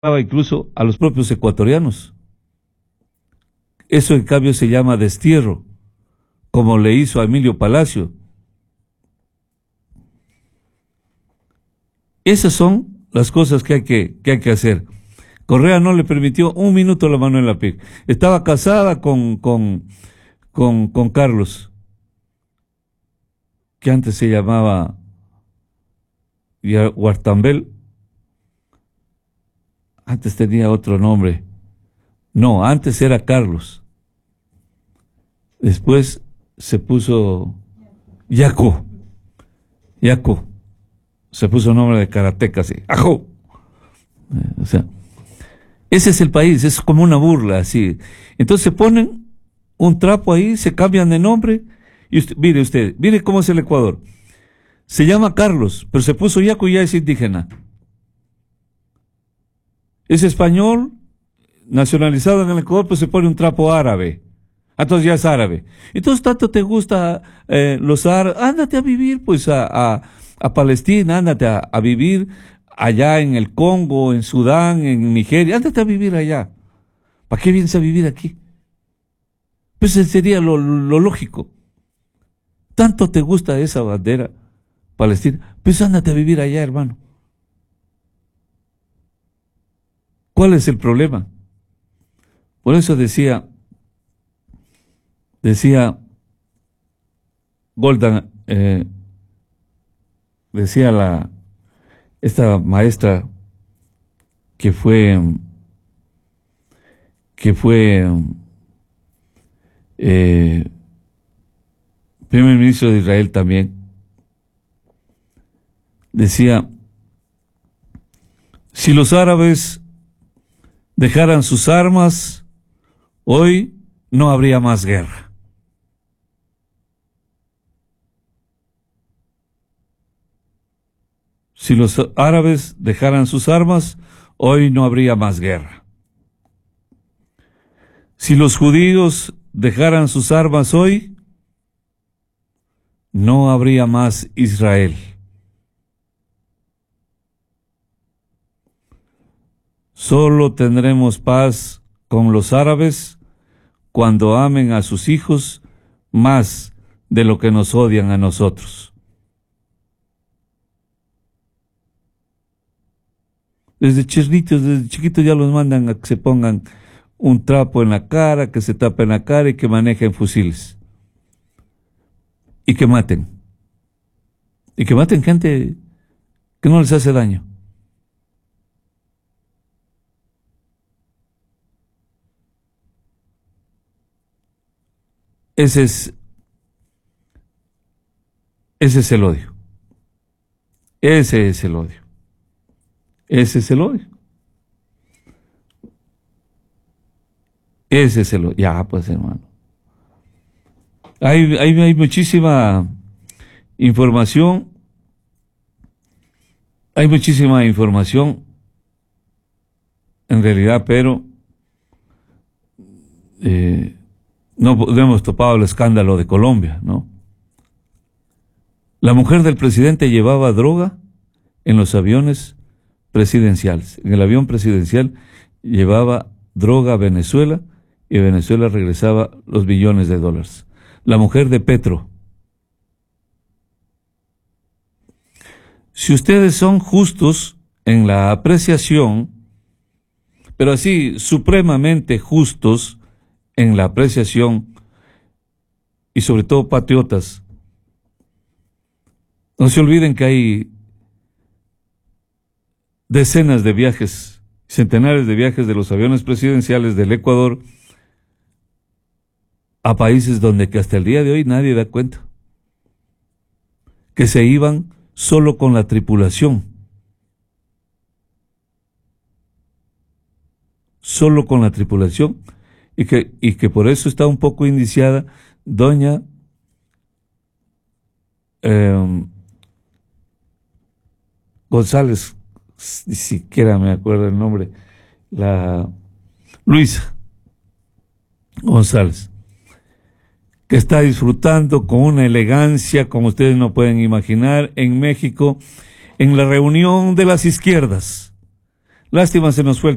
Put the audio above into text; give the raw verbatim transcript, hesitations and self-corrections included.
incluso a los propios ecuatorianos. Eso en cambio se llama destierro, como le hizo a Emilio Palacio. Esas son las cosas que hay que, que hay que hacer. Correa no le permitió un minuto a la Manuela Pig. Estaba casada con, con, con, con Carlos, que antes se llamaba Huartambel. Antes tenía otro nombre. No, antes era Carlos. Después se puso Yaco. Yaco. Se puso nombre de karateca, así. ¡Ajo! O sea, ese es el país, es como una burla, así. Entonces se ponen un trapo ahí, se cambian de nombre. Y usted, mire usted, mire cómo es el Ecuador. Se llama Carlos, pero se puso Yaco y ya es indígena. Es español, nacionalizado en el Ecuador, pues se pone un trapo árabe. Entonces ya es árabe. Entonces tanto te gusta eh, los árabes, ándate a vivir pues a, a, a Palestina, ándate a, a vivir allá en el Congo, en Sudán, en Nigeria, ándate a vivir allá. ¿Para qué vienes a vivir aquí? Pues sería lo, lo lógico. Tanto te gusta esa bandera palestina, pues ándate a vivir allá, hermano. ¿Cuál es el problema? Por eso decía, decía Golda, eh, decía la, esta maestra que fue, que fue eh, primer ministro de Israel también, decía, si los árabes dejaran sus armas, hoy no habría más guerra. Si los árabes dejaran sus armas, hoy no habría más guerra. Si los judíos dejaran sus armas hoy, no habría más Israel. Solo tendremos paz con los árabes cuando amen a sus hijos más de lo que nos odian a nosotros. Desde chirritos, desde chiquitos ya los mandan a que se pongan un trapo en la cara, que se tapen la cara y que manejen fusiles. Y que maten. Y que maten gente que no les hace daño. Ese es, ese es el odio. Ese es el odio. Ese es el odio. Ese es el odio. Ya, pues, hermano. Hay, hay, hay muchísima información. Hay muchísima información, en realidad, pero eh, no, no hemos topado el escándalo de Colombia, ¿no? La mujer del presidente llevaba droga en los aviones presidenciales. En el avión presidencial llevaba droga a Venezuela y Venezuela regresaba los billones de dólares. La mujer de Petro. Si ustedes son justos en la apreciación, pero así supremamente justos en la apreciación y sobre todo patriotas, no se olviden que hay decenas de viajes, centenares de viajes de los aviones presidenciales del Ecuador a países donde que hasta el día de hoy nadie da cuenta, que se iban solo con la tripulación, solo con la tripulación, y que, y que por eso está un poco indiciada doña eh, González, ni siquiera me acuerdo el nombre, la Luisa González, que está disfrutando con una elegancia como ustedes no pueden imaginar en México, en la reunión de las izquierdas. Lástima se nos fue el